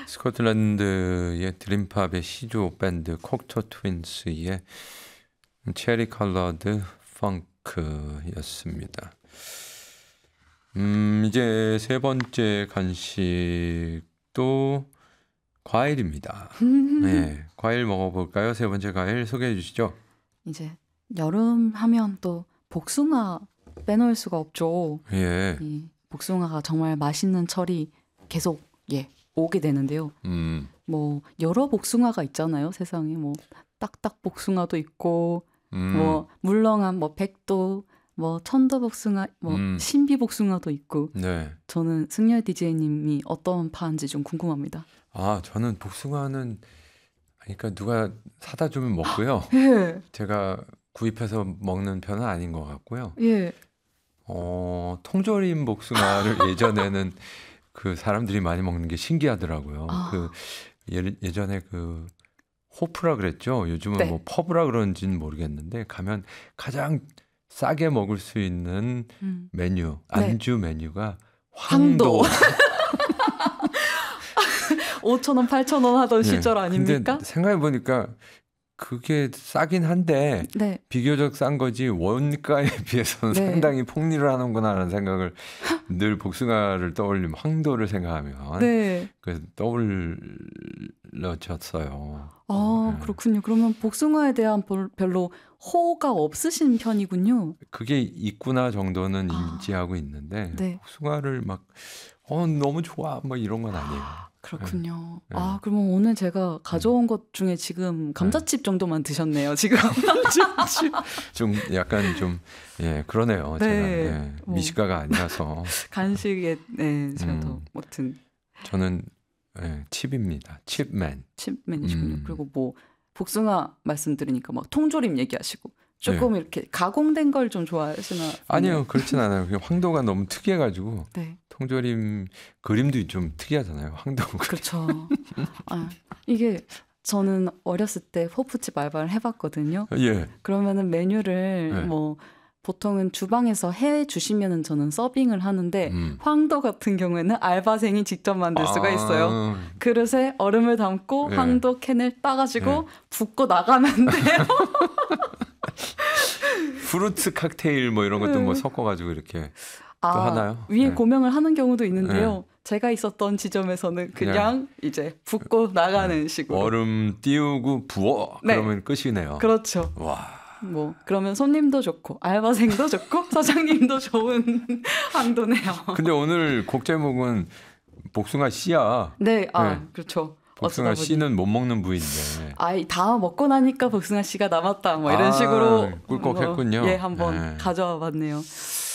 스코틀랜드의 드림팝의 시조 밴드 콕토 트윈스의 체리 컬러드 펑크였습니다. 이제 세 번째 간식도 과일입니다. 네, 과일 먹어볼까요? 세 번째 과일 소개해 주시죠. 이제 여름 하면 또 복숭아 빼놓을 수가 없죠. 예. 이 복숭아가 정말 맛있는 철이 계속 오게 되는데요. 뭐 여러 복숭아가 있잖아요. 세상에 뭐 딱딱 복숭아도 있고 뭐 물렁한 뭐 백도 뭐 천도 복숭아 뭐 신비 복숭아도 있고. 네. 저는 승열 DJ님이 어떤 파인지 좀 궁금합니다. 아, 저는 복숭아는 그러니까 누가 사다 주면 먹고요. 예. 제가 구입해서 먹는 편은 아닌 것 같고요. 예. 통조림 복숭아를 예전에는 그 사람들이 많이 먹는 게 신기하더라고요. 그 예전에 그 호프라 그랬죠. 요즘은 네. 뭐 퍼브라 그런지는 모르겠는데 가면 가장 싸게 먹을 수 있는 메뉴, 안주 메뉴가 황도. 5,000원, 8,000원 하던 네. 시절 아닙니까? 근데 생각해보니까 그게 싸긴 한데 네. 비교적 싼 거지 원가에 비해서는 네. 상당히 폭리를 하는구나 하는 생각을 늘 복숭아를 떠올리면 황도를 생각하면 네. 그래서 떠올려졌어요. 아, 그렇군요. 그러면 복숭아에 대한 별로 호가 없으신 편이군요. 그게 있구나 정도는 인지하고 있는데 네. 복숭아를 막 너무 좋아 뭐 이런 건 아니에요. 그렇군요. 네. 아, 그러면 오늘 제가 가져온 것 중에 지금 감자칩 정도만 드셨네요. 지금. 좀 약간 좀 그러네요. 네. 제가 미식가가 아니라서 간식에 저도 아무튼 저는 칩입니다. 칩맨. 칩맨이시군요. 그리고 뭐 복숭아 말씀드리니까 막 통조림 얘기하시고 조금 이렇게 가공된 걸 좀 좋아하시나? 아니요, 그렇진 않아요. 그냥 황도가 너무 특이해가지고 네. 통조림 그림도 좀 특이하잖아요. 황도. 그렇죠. 이게 저는 어렸을 때 호프집 알바를 해봤거든요. 예. 그러면은 메뉴를 뭐 보통은 주방에서 해 주시면은 저는 서빙을 하는데 황도 같은 경우에는 알바생이 직접 만들 수가 있어요. 그릇에 얼음을 담고 황도 캔을 따가지고 붓고 나가면 돼요. 프루트 칵테일 뭐 이런 것도 뭐 섞어가지고 이렇게 또 하나요? 위에 고명을 하는 경우도 있는데요. 제가 있었던 지점에서는 그냥 이제 붓고 나가는 식으로. 얼음 띄우고 부어. 그러면 끝이네요. 그렇죠. 와. 뭐 그러면 손님도 좋고 알바생도 좋고 사장님도 좋은 황도네요. 근데 오늘 곡 제목은 복숭아 씨야. 네, 그렇죠. 복숭아 씨는 못 먹는 부위인데. 다 먹고 나니까 복숭아 씨가 남았다. 뭐 이런 식으로 꿀꺽했군요. 한번 가져와 봤네요.